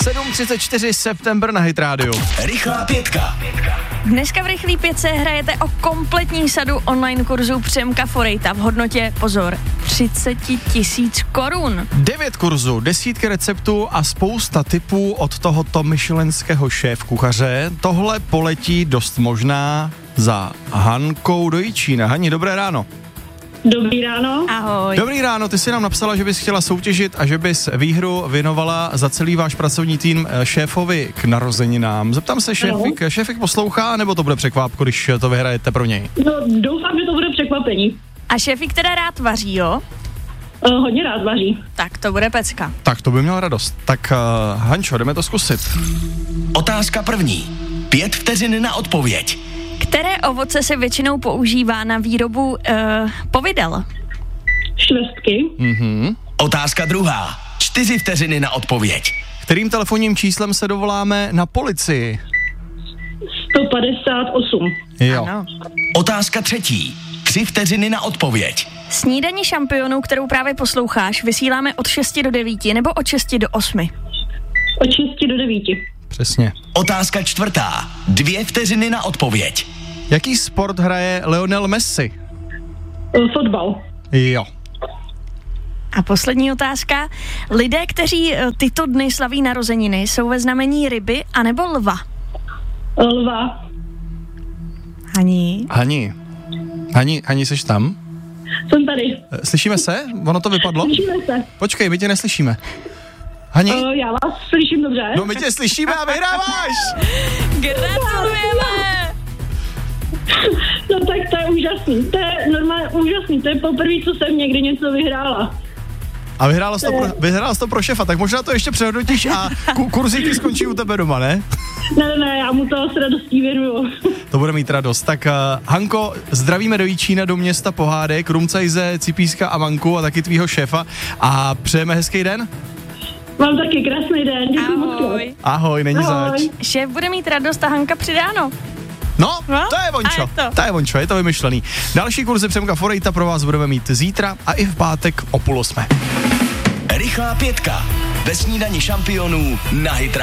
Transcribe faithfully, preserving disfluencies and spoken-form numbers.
sedm třicet čtyři september na Hit Radio. Rychlá pětka. Dneska v Rychlý pětce hrajete o kompletní sadu online kurzů Přemka Forejta v hodnotě, pozor, třicet tisíc korun. Devět kurzů, desítky receptů a spousta tipů od tohoto michelinského šéf-kuchaře. Tohle poletí dost možná za Hankou do Jičína. Hani, dobré ráno. Dobrý ráno. Ahoj. Dobrý ráno, ty jsi nám napsala, že bys chtěla soutěžit a že bys výhru věnovala za celý váš pracovní tým šéfovi k narozeninám. Zeptám se, šéfik, šéfik poslouchá, nebo to bude překvápko, když to vyhrajete pro něj? No, doufám, že to bude překvapení. A šéfik teda rád vaří, jo? Uh, hodně rád vaří. Tak to bude pecka. Tak to by měl radost. Tak uh, Hančo, jdeme to zkusit. Otázka první. Pět vteřin na odpověď. Které ovoce se většinou používá na výrobu uh, povidel? Švestky. Mhm. Otázka druhá. Čtyři vteřiny na odpověď. Kterým telefonním číslem se dovoláme na policii? sto padesát osm. Jo. Ano. Otázka třetí. Tři vteřiny na odpověď. Snídaní šampionů, kterou právě posloucháš, vysíláme od šesti do devíti nebo od šesti do osmi? Od šesti do devíti. Přesně. Otázka čtvrtá. Dvě vteřiny na odpověď. Jaký sport hraje Lionel Messi? Uh, fotbal. Jo. A poslední otázka. Lidé, kteří uh, tyto dny slaví narozeniny, jsou ve znamení ryby anebo lva? Uh, lva. Ani. Hani. Hani, Hani, seš tam? Jsem tady. Slyšíme se? Ono to vypadlo? Slyšíme se. Počkej, my tě neslyšíme. Hani? Uh, já vás slyším dobře. No my tě slyšíme a vyhráváš! Gratulujeme! No tak to je úžasný. To je normálně úžasný. To je poprvé, co jsem někdy něco vyhrála. A vyhrála jsi to, pro, vyhrála jsi to pro šefa, tak možná to ještě přehodnotíš a ku, kurzy ti skončí u tebe doma, ne? Ne, ne, ne, já mu to s radostí věnuju. To bude mít radost. Tak uh, Hanko, zdravíme do Jičína, do města pohádek, Rumcajze, Cipíska a Manku a taky tvýho šéfa a přejeme hezký den. Mám taky krásný den. Děkuji moc. Ahoj. Ahoj, není Ahoj. zač. Šéf bude mít radost a Hanka přidáno. No, No, to je vončo, a je to. to je vončo, je to vymyšlený. Další kurzy Přemka Forejta pro vás budeme mít zítra a i v pátek o půl osmé. Rychlá pětka. Ve snídani šampionů na Hit Radio.